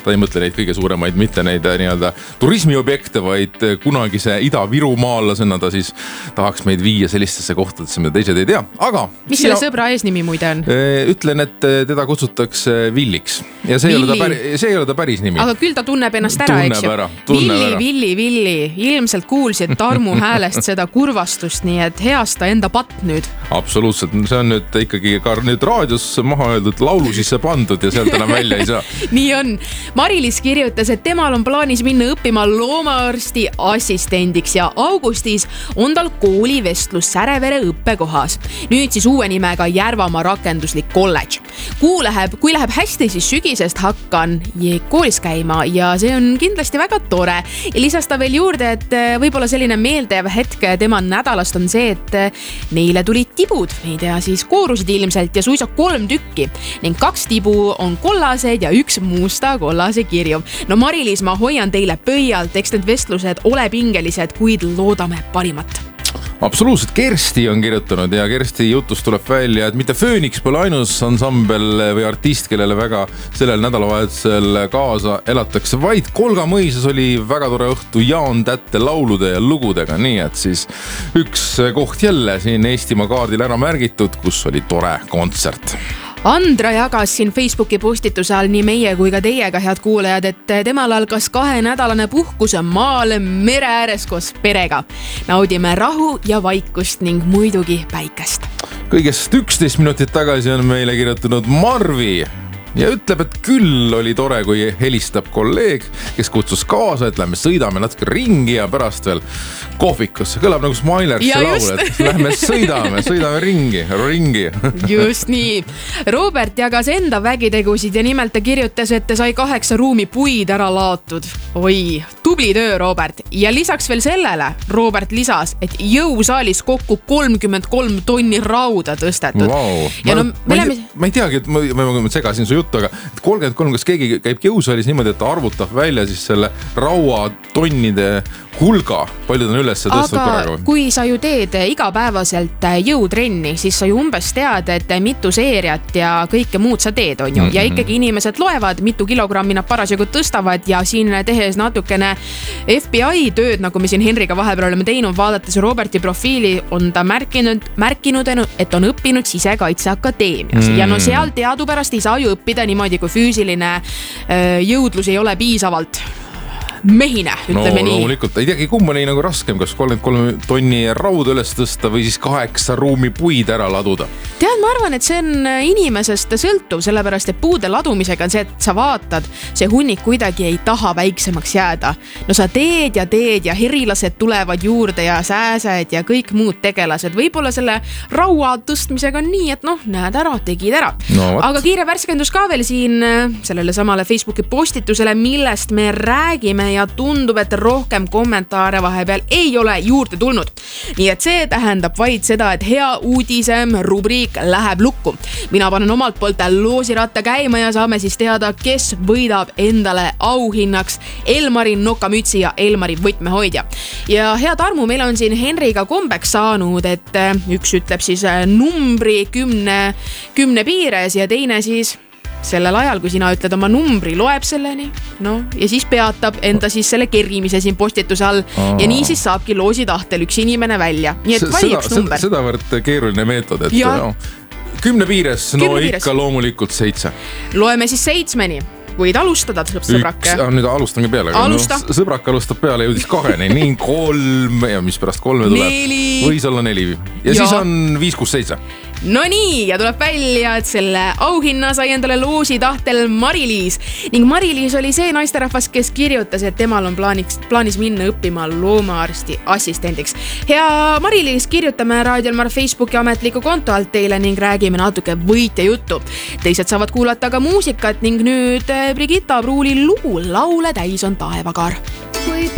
ta ei mõtle neid kõige suuremaid, mitte neid nii-öelda turismiobjekte, vaid kunagise Ida-Virumaalasena ta siis tahaks meid viia sellistesse kohtadesse, mida teised ei tea. Aga mis selle sõbra eesnimi muide on? Ütlen, et teda kutsutakse Villiks ja see ei ole ta päris nimi. Aga küll ta tunneb ennast ära, eks ju? Villi. Ilmselt kuulsid Tarmu häälest seda kurvastust, nii et heasta enda patt nüüd. Absoluutselt, see on nüüd ikkagi ka nüüd raadios maha öeldud laulu sisse pandud ja sealt enam välja ei saa. Nii on. Mari-Liis kirjutas, et temal on plaanis minna õppima loomaarsti assistendiks ja augustis on tal koolivestlus Särevere õppekohas. Nüüd siis uue nimega Järvamaa rakenduslik kolledž. Kui läheb hästi, siis sügisest hakkan koolis käima ja see on kindlasti väga tore. Ja lisas ta veel juurde, et võib-olla selline meeldev hetk tema nädalast on see, et neile tulid tibud, ei tea siis koorusid ilmselt ja suisa 3 tükki ning 2 tibu on kollased ja 1 musta-kollase kirju. No Mari-Liis, ma hoian teile pöialt, eks need vestlused ole pingelised, kuid loodame parimat. Absoluutselt, Kersti on kirjutanud ja Kersti jutust tuleb välja, et mitte Fööniks pole ainus ansambel või artist, kellele väga sellel nädalavahetusel kaasa elatakse, vaid Kolga mõisas oli väga tore õhtu Jaan Tätte laulude ja lugudega, nii et siis üks koht jälle siin Eestimaa kaardil ära märgitud, kus oli tore kontsert. Andra jagas siin Facebooki postituse all nii meie kui ka teiega, head kuulajad, et temal algas 2-nädalane puhkus maal mere ääres koos perega. Naudime rahu ja vaikust ning muidugi päikest. Kõigest 11 minutit tagasi on meile kirjutanud Marvi ja ütleb, et küll oli tore, kui helistab kolleeg, kes kutsus kaasa, et lähme sõidame natuke ringi ja pärast veel kohvikusse. Kõlab nagu Smilersi laul, et lähme sõidame ringi. Just nii. Robert jagas enda vägitegusid ja nimelt ta kirjutas, et ta sai 8 ruumi puid ära laotud. Oi, tubli töö, Robert. Ja lisaks veel sellele, Robert lisas, et jõusaalis kokku 33 tonni rauda tõstetud. Wow. Ja ma ei teagi, et ma segasin su juttu, aga 33, kas keegi käib jõusaalis niimoodi, et ta arvutab välja siis selle raua tonnide hulga, palju ta on üles tõstnud korraga? Kui sa ju teed igapäevaselt jõutrenni, siis sa ju umbes tead, et mitu seeriat ja kõike muud sa teed, on ju. Ja ikkagi inimesed loevad, mitu kilogrammi nad parasjagu tõstavad ja siin tehes natukene FBI tööd, nagu me siin Henriga vahepeal oleme teinud, vaadates Roberti profiili, on ta märkinud, et on õppinud Sisekaitseakadeemias. Ja no seal teadupärast ei saa ju õppida niimoodi, kui füüsiline jõudlus ei ole piisavalt mehine, ütleme nii. Loomulikult, ei teagi, kumma nii nagu raskem, kas 33 tonni rauda üles tõsta või siis 8 ruumi puid ära laduda. Tead, ma arvan, et see on inimesest sõltuv, sellepärast, et puude ladumisega on see, et sa vaatad, see hunnik kuidagi ei taha väiksemaks jääda. No sa teed ja herilased tulevad juurde ja sääsed ja kõik muud tegelased. Võib-olla selle raua tõstmisega on nii, et näed ära, tegid ära. Aga kiire värskendus ka veel siin sellele samale Facebooki postitusele, millest me räägime ja tundub, et rohkem kommentaare vahepeal ei ole juurde tulnud. Nii et see tähendab vaid seda, et hea uudisem rubriik läheb lukku. Mina panen omalt poolt loosiratta käima ja saame siis teada, kes võidab endale auhinnaks Elmari nokamütsi ja Elmari võtmehoidja. Ja hea Tarmu, meil on siin Henriga kombeks saanud, et üks ütleb siis numbri 10 piires ja teine siis sellel ajal, kui sina ütled oma numbri, loeb selleni, ja siis peatab enda siis selle kerrimise siin postituse all ja nii siis saabki loosi tahtel üks inimene välja. Nii et vali üks number. Sedavõrd keeruline meetod, et 10 piires, ikka loomulikult 7. Loeme siis 7-ni. Võid alustada, sõbrake. Nüüd alustangi peale. Sõbrak alustab peale, jõudis 2-ni, nii 3 ja mis pärast 3 tuleb. 4. Võis olla 4. Ja siis on 5, 6, 7. No nii, ja tuleb välja, et selle auhinna sai endale loosi tahtel Mari-Liis. Ning Mari-Liis oli see naisterahvas, kes kirjutas, et temal on plaanis minna õppima loomaarsti assistendiks. Hea Mari-Liis, kirjutame Raadio Elmar Facebooki ametliku konto alt teile ning räägime natuke võitja juttu. Teised saavad kuulata ka muusikat ning nüüd Brigitta Pruuli lugu Laule täis on taevakaar.